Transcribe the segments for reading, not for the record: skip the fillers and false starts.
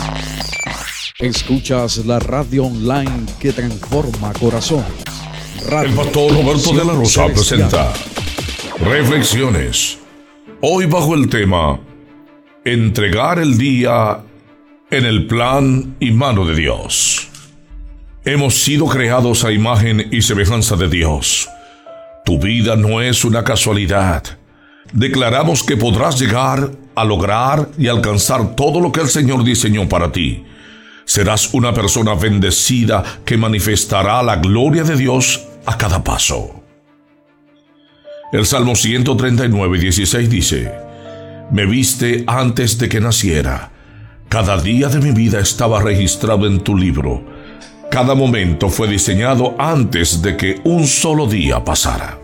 Escuchas la radio online que transforma corazones. El pastor Roberto de la Rosa presenta Reflexiones. Hoy bajo el tema Entregar el día en el plan y mano de Dios. Hemos sido creados a imagen y semejanza de Dios. Tu vida no es una casualidad. Declaramos que podrás llegar a lograr y alcanzar todo lo que el Señor diseñó para ti. Serás una persona bendecida que manifestará la gloria de Dios a cada paso. El Salmo 139:16 dice: Me viste antes de que naciera. Cada día de mi vida estaba registrado en tu libro. Cada momento fue diseñado antes de que un solo día pasara.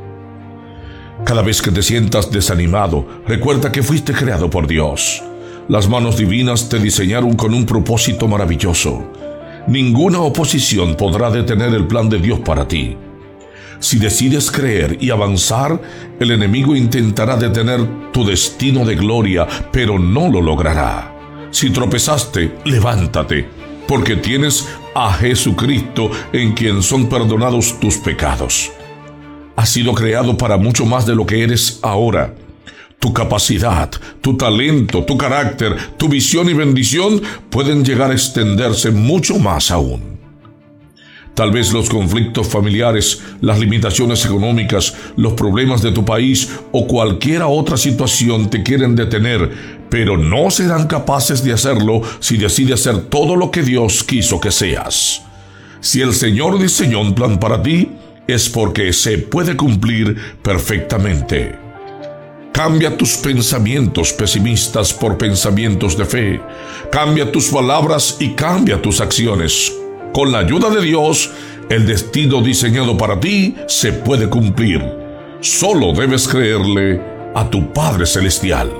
Cada vez que te sientas desanimado, recuerda que fuiste creado por Dios. Las manos divinas te diseñaron con un propósito maravilloso. Ninguna oposición podrá detener el plan de Dios para ti. Si decides creer y avanzar, el enemigo intentará detener tu destino de gloria, pero no lo logrará. Si tropezaste, levántate, porque tienes a Jesucristo en quien son perdonados tus pecados. Has sido creado para mucho más de lo que eres ahora. Tu capacidad, tu talento, tu carácter, tu visión y bendición pueden llegar a extenderse mucho más aún. Tal vez los conflictos familiares, las limitaciones económicas, los problemas de tu país o cualquier otra situación te quieren detener, pero no serán capaces de hacerlo si decides ser todo lo que Dios quiso que seas. Si el Señor diseñó un plan para ti, es porque se puede cumplir perfectamente. Cambia tus pensamientos pesimistas por pensamientos de fe. Cambia tus palabras y cambia tus acciones. Con la ayuda de Dios, el destino diseñado para ti se puede cumplir. Solo debes creerle a tu Padre Celestial.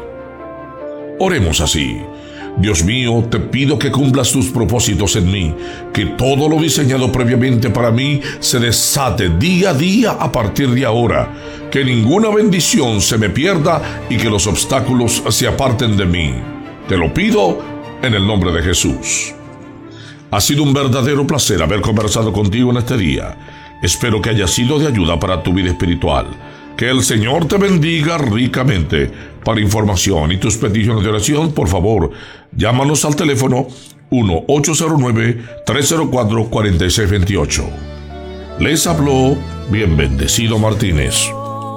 Oremos así. Dios mío, te pido que cumplas tus propósitos en mí, que todo lo diseñado previamente para mí se desate día a día a partir de ahora, que ninguna bendición se me pierda y que los obstáculos se aparten de mí. Te lo pido en el nombre de Jesús. Ha sido un verdadero placer haber conversado contigo en este día. Espero que haya sido de ayuda para tu vida espiritual. Que el Señor te bendiga ricamente. Para información y tus peticiones de oración, por favor, llámanos al teléfono 1-809-304-4628. Les habló Bien Bendecido Martínez.